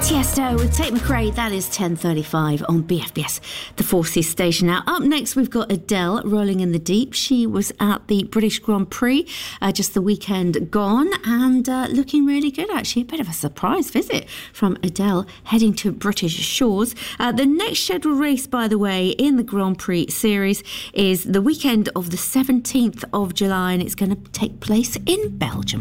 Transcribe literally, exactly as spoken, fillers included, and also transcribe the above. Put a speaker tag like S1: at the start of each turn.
S1: Tiesto with Tate McRae. That is ten thirty-five on B F B S, the Forces station. Now, up next, we've got Adele, Rolling in the Deep. She was at the British Grand Prix uh, just the weekend gone and uh, looking really good, actually. A bit of a surprise visit from Adele heading to British shores. Uh, the next scheduled race, by the way, in the Grand Prix series is the weekend of the seventeenth of July, and it's going to take place in Belgium.